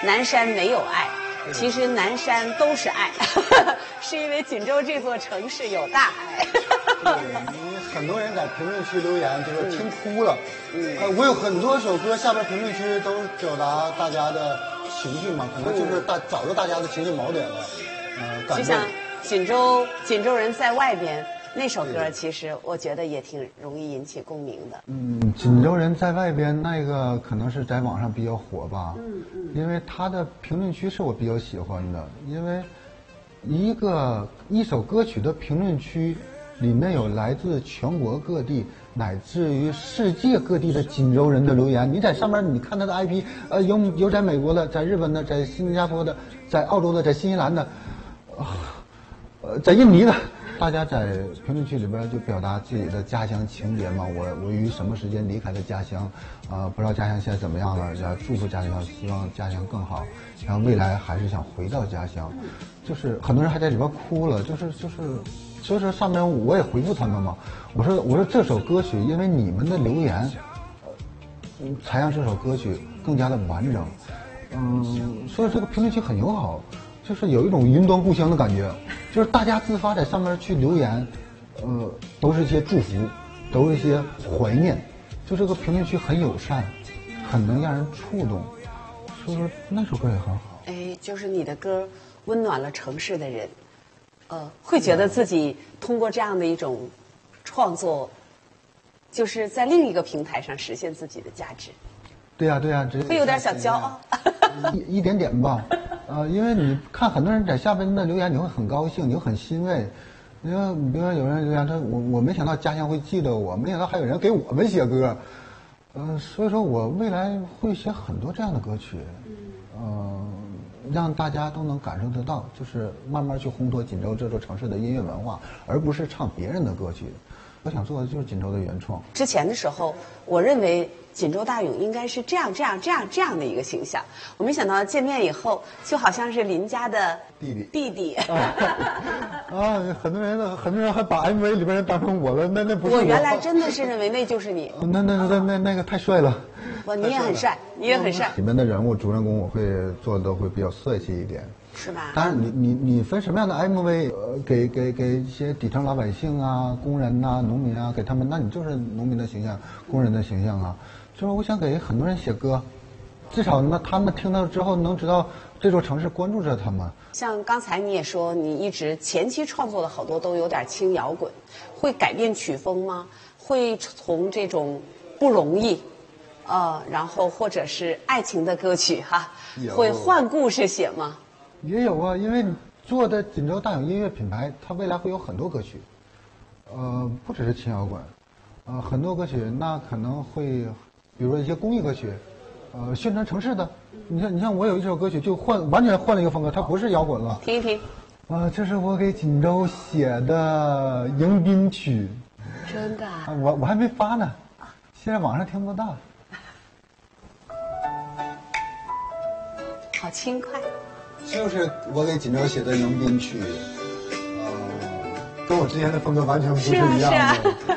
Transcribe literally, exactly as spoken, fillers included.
南山没有爱，其实南山都是爱，是因为锦州这座城市有大爱。 对，因为很多人在评论区留言，就是听哭了。嗯，呃，我有很多首歌下边评论区都表达大家的情绪嘛，可能就是大找着大家的情绪锚点了。呃，感动。 就像锦州锦州人在外边那首歌，其实我觉得也挺容易引起共鸣的。 嗯，锦州人在外边那个可能是在网上比较火吧。嗯嗯。因为他的评论区是我比较喜欢的，因为一个一首歌曲的评论区。里面有来自全国各地乃至于世界各地的锦州人的留言。你在上面你看他的 I P， 呃，有有在美国的，在日本的，在新加坡的，在澳洲的，在新西兰的，呃，在印尼的。大家在评论区里边就表达自己的家乡情节嘛。我我于什么时间离开了家乡，呃，不知道家乡现在怎么样了，要祝福家乡，希望家乡更好，然后未来还是想回到家乡。就是很多人还在里边哭了，就是就是。所以说上面我也回复他们嘛，我说我说这首歌曲因为你们的留言，呃，才让这首歌曲更加的完整，嗯，所以这个评论区很友好，就是有一种云端故乡的感觉，就是大家自发在上面去留言，呃，都是一些祝福，都是一些怀念，就这个评论区很友善，很能让人触动，所以说那首歌也很好。 哎，就是你的歌温暖了城市的人。呃，会觉得自己通过这样的一种创作，就是在另一个平台上实现自己的价值。 对呀、啊，对呀、啊， 会有点小骄傲， 一一点点吧。呃，因为你看很多人在下边的留言，你会很高兴，你会很欣慰。你说，你比如说有人留言，他我我没想到家乡会记得我，没想到还有人给我们写歌。呃，所以说我未来会写很多这样的歌曲。嗯。呃。让大家都能感受得到，就是慢慢去烘托锦州这座城市的音乐文化，而不是唱别人的歌曲。我想做的就是锦州的原创。 之前的时候，我认为锦州大勇应该是这样、这样、这样、这样的一个形象。我没想到见面以后，就好像是邻家的弟弟。 弟弟。 啊，很多人很多人还把 M V 里边人当成我了，那那不是我。 我原来真的是认为那就是你。 那那那那那个太帅了。 我你也很帅，你也很帅。 里面的人物主人公我会做的都会比较帅气一点， 是吧？ 当然你，你你你分什么样的 M V，呃，给给给一些底层老百姓啊、工人呐、啊、农民啊，给他们，那你就是农民的形象、工人的形象啊。就是我想给很多人写歌，至少那他们听到之后能知道这座城市关注着他们。 像刚才你也说，你一直前期创作的好多都有点轻摇滚，会改变曲风吗？会从这种不容易。呃，然后或者是爱情的歌曲哈，会换故事写吗？ 也有啊，因为你做的锦州大勇音乐品牌，它未来会有很多歌曲，呃，不只是轻摇滚，呃，很多歌曲那可能会，比如说一些公益歌曲，呃，宣传城市的。你像你像我有一首歌曲就换完全换了一个风格，它不是摇滚了。 听一听。 啊、呃，这是我给锦州写的迎宾曲。 真的、啊？ 我我还没发呢，现在网上听不到。 好轻快， 就是我给锦州写的迎宾曲，呃，跟我之前的风格完全不是一样的。 是啊是啊